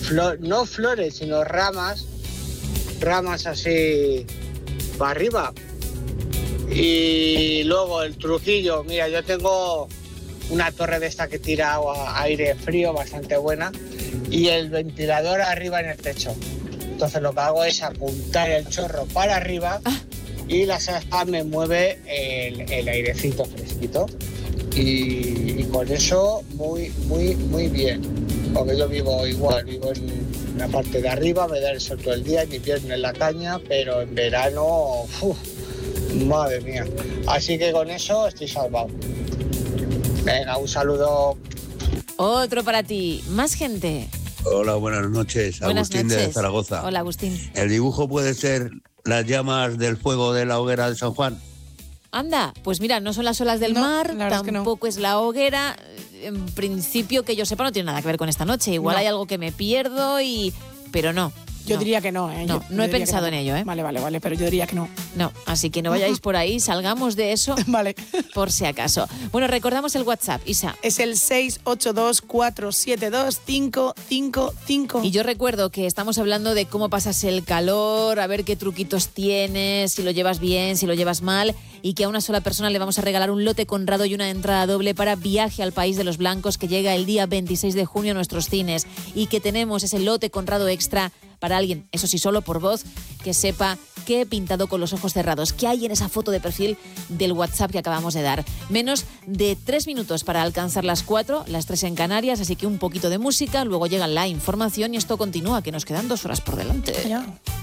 no flores, sino ramas así para arriba. Y luego el truquillo, mira, yo tengo una torre de esta que tira agua, aire frío bastante buena y el ventilador arriba en el techo. Entonces lo que hago es apuntar el chorro para arriba y la sexta me mueve el airecito fresquito. Y con eso muy bien. Porque yo vivo igual, vivo en la parte de arriba, me da el sol todo el día, en invierno en la caña, pero en verano, madre mía. Así que con eso estoy salvado. Venga, un saludo. Otro para ti. Más gente. Hola, buenas noches. Buenas Agustín noches. de Zaragoza. Hola, Agustín. ¿El dibujo puede ser las llamas del fuego de la hoguera de San Juan? Anda, pues mira, no son las olas del mar, tampoco es la hoguera. En principio, que yo sepa, no tiene nada que ver con esta noche. Igual hay algo que me pierdo, pero no. Yo diría que no, ¿eh? No he pensado en ello, ¿eh? Vale, pero yo diría que no. No, así que no vayáis por ahí, salgamos de eso. Vale. Por si acaso. Bueno, recordamos el WhatsApp, Isa. Es el 682-472-555. Y yo recuerdo que estamos hablando de cómo pasas el calor, a ver qué truquitos tienes, si lo llevas bien, si lo llevas mal, y que a una sola persona le vamos a regalar un lote conrado y una entrada doble para Viaje al País de los Blancos, que llega el día 26 de junio a nuestros cines, y que tenemos ese lote conrado extra para alguien, eso sí, solo por voz, que sepa qué he pintado con los ojos cerrados, qué hay en esa foto de perfil del WhatsApp que acabamos de dar. Menos de 3 minutos para alcanzar las 4, las 3 en Canarias, así que un poquito de música, luego llega la información y esto continúa, que nos quedan 2 horas por delante. Ya.